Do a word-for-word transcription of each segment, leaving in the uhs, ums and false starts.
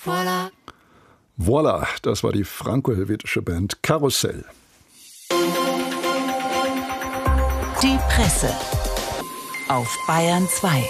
Voilà. Voilà, das war die franco-helvetische Band Karussell. Die Presse auf Bayern zwei.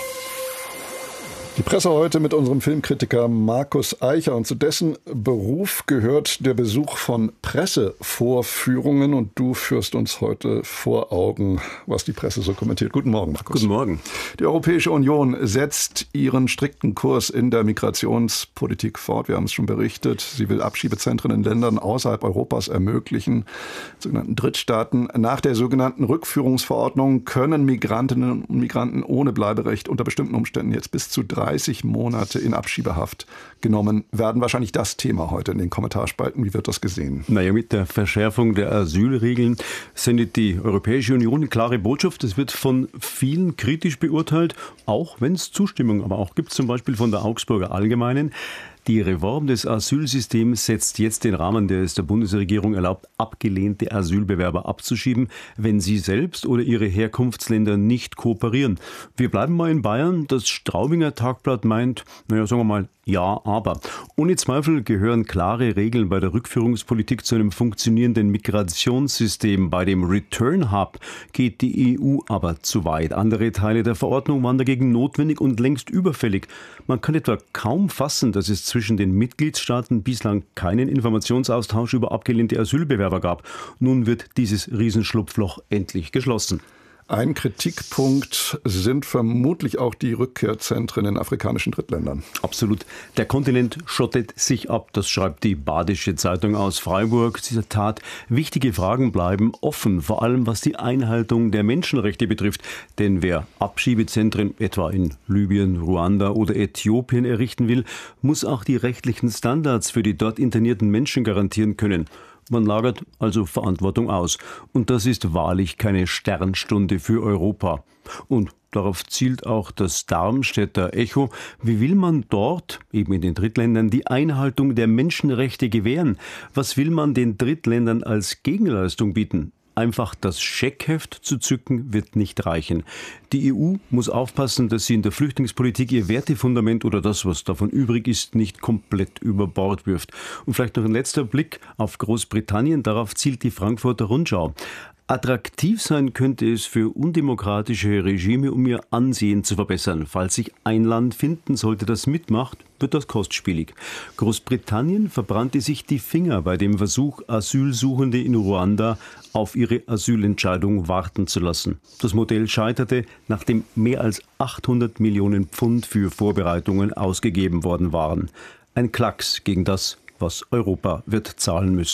Die Presse heute mit unserem Filmkritiker Markus Eicher. Und zu dessen Beruf gehört der Besuch von Pressevorführungen. Und du führst uns heute vor Augen, was die Presse so kommentiert. Guten Morgen, Markus. Guten Morgen. Die Europäische Union setzt ihren strikten Kurs in der Migrationspolitik fort. Wir haben es schon berichtet. Sie will Abschiebezentren in Ländern außerhalb Europas ermöglichen, sogenannten Drittstaaten. Nach der sogenannten Rückführungsverordnung können Migrantinnen und Migranten ohne Bleiberecht unter bestimmten Umständen jetzt bis zu dreißig Monate in Abschiebehaft genommen werden. Wahrscheinlich das Thema heute in den Kommentarspalten. Wie wird das gesehen? Naja, mit der Verschärfung der Asylregeln sendet die Europäische Union eine klare Botschaft. Das wird von vielen kritisch beurteilt, auch wenn es Zustimmung aber auch gibt, zum Beispiel von der Augsburger Allgemeinen. Die Reform des Asylsystems setzt jetzt den Rahmen, der es der Bundesregierung erlaubt, abgelehnte Asylbewerber abzuschieben, wenn sie selbst oder ihre Herkunftsländer nicht kooperieren. Wir bleiben mal in Bayern. Das Straubinger Tagblatt meint, naja, sagen wir mal, ja, aber. Ohne Zweifel gehören klare Regeln bei der Rückführungspolitik zu einem funktionierenden Migrationssystem. Bei dem Return Hub geht die E U aber zu weit. Andere Teile der Verordnung waren dagegen notwendig und längst überfällig. Man kann etwa kaum fassen, dass es zwischen den Mitgliedstaaten bislang keinen Informationsaustausch über abgelehnte Asylbewerber gab. Nun wird dieses Riesenschlupfloch endlich geschlossen. Ein Kritikpunkt sind vermutlich auch die Rückkehrzentren in afrikanischen Drittländern. Absolut. Der Kontinent schottet sich ab, das schreibt die Badische Zeitung aus Freiburg. Zitat: Wichtige Fragen bleiben offen, vor allem was die Einhaltung der Menschenrechte betrifft. Denn wer Abschiebezentren etwa in Libyen, Ruanda oder Äthiopien errichten will, muss auch die rechtlichen Standards für die dort internierten Menschen garantieren können. Man lagert also Verantwortung aus. Und das ist wahrlich keine Sternstunde für Europa. Und darauf zielt auch das Darmstädter Echo. Wie will man dort, eben in den Drittländern, die Einhaltung der Menschenrechte gewähren? Was will man den Drittländern als Gegenleistung bieten? Einfach das Scheckheft zu zücken, wird nicht reichen. Die E U muss aufpassen, dass sie in der Flüchtlingspolitik ihr Wertefundament oder das, was davon übrig ist, nicht komplett über Bord wirft. Und vielleicht noch ein letzter Blick auf Großbritannien. Darauf zielt die Frankfurter Rundschau. Attraktiv sein könnte es für undemokratische Regime, um ihr Ansehen zu verbessern. Falls sich ein Land finden sollte, das mitmacht, wird das kostspielig. Großbritannien verbrannte sich die Finger bei dem Versuch, Asylsuchende in Ruanda auf ihre Asylentscheidung warten zu lassen. Das Modell scheiterte, nachdem mehr als achthundert Millionen Pfund für Vorbereitungen ausgegeben worden waren. Ein Klacks gegen das, was Europa wird zahlen müssen.